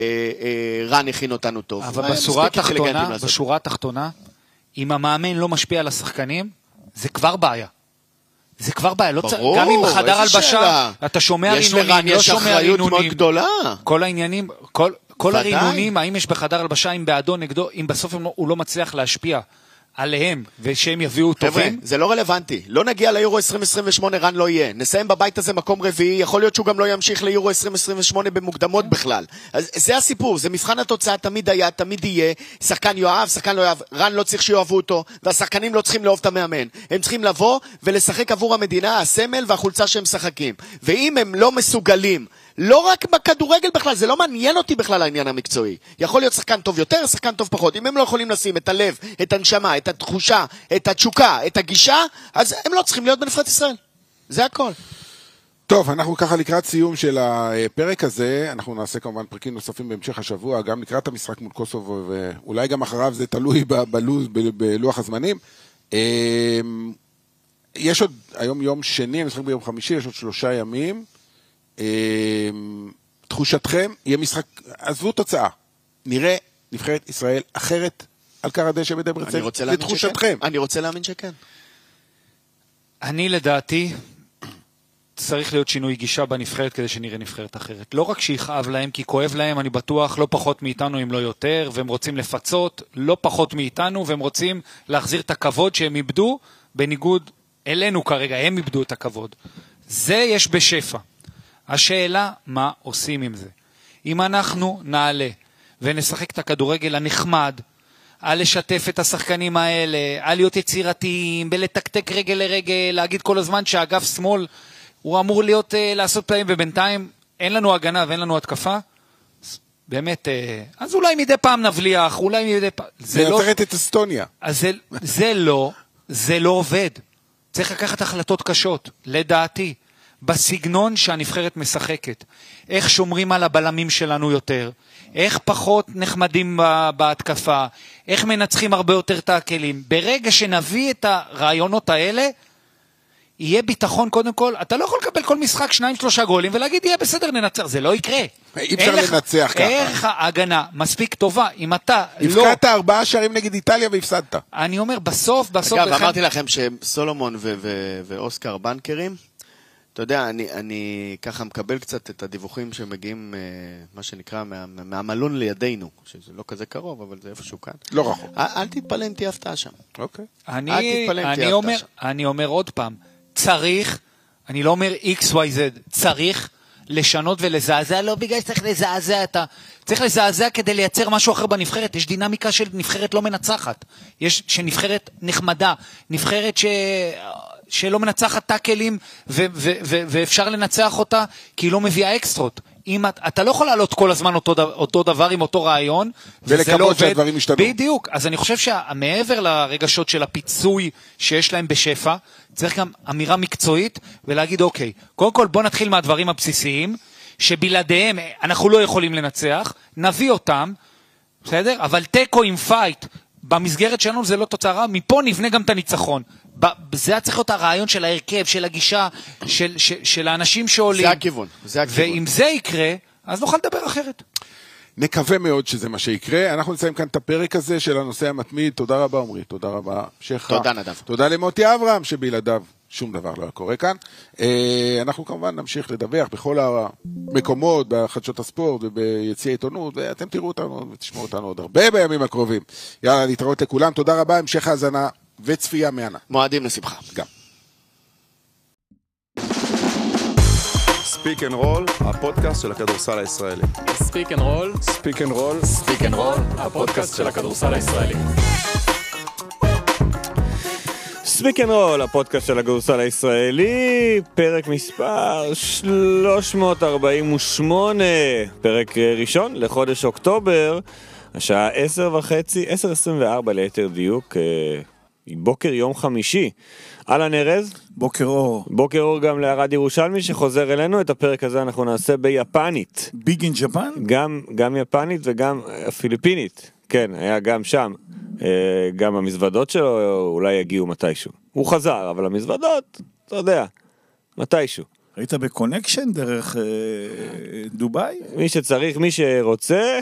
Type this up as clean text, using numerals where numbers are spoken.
רן הכין אותנו טוב. אבל בשורה התחתונה, אם המאמן לא משפיע על השחקנים, זה כבר בעיה. זה כבר בעיה, לא ברור, גם אם בחדר הלבשה, אתה שומע רינונים, לא שומע רינונים, כל העניינים, כל הרינונים, האם יש בחדר הלבשה, אם בעדו, נגדו, אם בסוף הוא לא מצליח להשפיע עליהם, ושהם יביאו טובים. זה לא רלוונטי, לא נגיע ליורו 2028, רן לא יהיה, נסיים בבית הזה מקום רביעי, יכול להיות שהוא גם לא ימשיך ליורו 2028 במוקדמות בכלל. אז זה הסיפור, זה מבחן התוצאה, תמיד היה, תמיד יהיה, שחקן יואב, שחקן לא יואב, רן לא צריך שיואבו אותו, והשחקנים לא צריכים לאהוב את המאמן, הם צריכים לבוא ולשחק עבור המדינה, הסמל והחולצה שהם שחקים, ואם הם לא מסוגלים, לא רק בכדורגל בכלל, זה לא מעניין אותי בכלל העניין המקצועי. יכול להיות שחקן טוב יותר, שחקן טוב פחות. אם הם לא יכולים לשים את הלב, את הנשמה, את התחושה, את התשוקה, את הגישה, אז הם לא צריכים להיות בנבחרת ישראל. זה הכל. טוב, אנחנו ככה לקראת סיום של הפרק הזה, אנחנו נעשה כמובן פרקים נוספים בהמשך השבוע, גם לקראת המשחק מול קוסובו, ואולי גם אחריו זה תלוי בלוח הזמנים. יש עוד, היום יום שני, המשחק ביום חמישי, יש עוד 3 ימים. תחושתכם, יהיה משחק, עזבו תוצאה, נראה נבחרת ישראל אחרת על קר הדשא בדברצן, לתחושתכם. אני רוצה להאמין שכן. אני לדעתי צריך להיות שינוי גישה בנבחרת כדי שנראה נבחרת אחרת. לא רק שיכאב להם, כי כואב להם, אני בטוח, לא פחות מאיתנו אם לא יותר, והם רוצים לפצות, לא פחות מאיתנו, והם רוצים להחזיר את הכבוד שהם איבדו, בניגוד אלינו כרגע, הם איבדו את הכבוד. זה יש בשפע. השאלה, מה עושים עם זה? אם אנחנו נעלה ונשחק את הכדורגל הנחמד, על לשתף את השחקנים האלה, על להיות יצירתיים, בלתקתק רגל לרגל, להגיד כל הזמן שהאגף שמאל הוא אמור להיות, לעשות פלאים, ובינתיים אין לנו הגנה ואין לנו התקפה, באמת, אז אולי מדי פעם נבליח, אולי מדי פעם... זה יוצרת את אסטוניה. אז זה לא עובד. צריך לקחת החלטות קשות, לדעתי. בסגנון שהנבחרת משחקת, איך שומרים על הבלמים שלנו יותר, איך פחות נחמדים בהתקפה, איך מנצחים הרבה יותר טאקלים. ברגע שנביא את הרעיונות האלה, יהיה ביטחון קודם כל. אתה לא יכול לקבל כל משחק 2-3 גולים ולהגיד יהיה בסדר ננצח, זה לא יקרה. אי אפשר לנצח ככה. איך ההגנה מספיק טובה, אם אתה לא... הבקעת 4 שערים נגד איטליה והפסדת. אני אומר בסוף... אגב, אמרתי לכם שסולומון ואוסקר בנקרים, אתה יודע, אני ככה מקבל קצת את הדיווחים שמגיעים, מה שנקרא, מהמלון לידינו, שזה לא כזה קרוב, אבל זה איפשהו כאן. לא רחוק. אל תתפלא אם תהיה הפתעה שם. אוקיי. אני אומר עוד פעם, צריך, אני לא אומר XYZ, צריך לשנות ולזעזע, לא בגלל שצריך לזעזע צריך לזעזע כדי לייצר משהו אחר בנבחרת, יש דינמיקה של נבחרת לא מנצחת, יש שנבחרת נחמדה, נבחרת שלא מנצחת טאקלים ואפשר לנצח אותה כי היא לא מביאה אקסטרות. אם אתה לא יכול לעלות כל הזמן אותו דבר עם אותו רעיון ולקוות שהדברים ישתנו. בדיוק, אז אני חושב שמעבר לרגשות של הפיצוי שיש להם בשפע, צריך גם אמירה מקצועית ולהגיד אוקיי, קודם כל בוא נתחיל מהדברים הבסיסיים שבלעדיהם אנחנו לא יכולים לנצח, נביא אותם, בסדר? אבל טקו עם פייט במסגרת שלנו זה לא תוצאה רע, מפה נבנה גם את הניצחון. זה צריך להיות הרעיון של ההרכב, של הגישה, של האנשים שעולים. זה הכיוון. ואם זה יקרה, אז נוכל לדבר אחרת. נקווה מאוד שזה מה שיקרה. אנחנו נסיים כאן את הפרק הזה של הנושא המתמיד. תודה רבה עמרי, תודה רבה שכה. תודה נדב. תודה למוטי אברהם שבלעדיו שום דבר לא קורה כאן. אנחנו כמובן נמשיך לדווח בכל המקומות, בחדשות הספורט וביציעי עיתונות, ואתם תראו אותנו ותשמעו אותנו עוד הרבה בימים הקרובים. יאללה, להתראות לכולם. תודה רבה, המשך האזנה וצפייה מענה. מועדים לשמחה. גם. ספיק אנד רול, הפודקאסט של הכדורסל הישראלי. ספיק אנד רול, ספיק אנד רול, ספיק אנד רול, הפודקאסט של הכדורסל הישראלי. ספיק אנד רול, הפודקאסט של הכדורסל הישראלי, פרק מספר 348, פרק ראשון לחודש אוקטובר, השעה 10:24 ליתר דיוק, בוקר יום חמישי. אהלן ארז. בוקר אור. בוקר אור גם לערד ירושלמי שחוזר אלינו. את הפרק הזה אנחנו נעשה ביפנית. ביג אין ג'פן? גם יפנית וגם פיליפינית. כן, היה גם שם. גם המזוודות שלו אולי יגיעו מתישהו. הוא חזר, אבל המזוודות, אתה יודע, מתישהו. היית בקונקשן דרך דוביי? מי שצריך, מי שרוצה,